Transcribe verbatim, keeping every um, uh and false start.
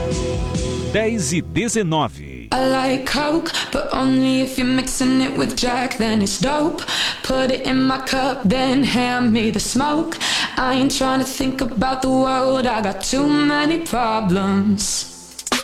dez e dezenove. I like Coke, but only if you're mixing it with Jack, then it's dope. Put it in my cup, then hand me the smoke. I ain't trying to think about the world, I got too many problems.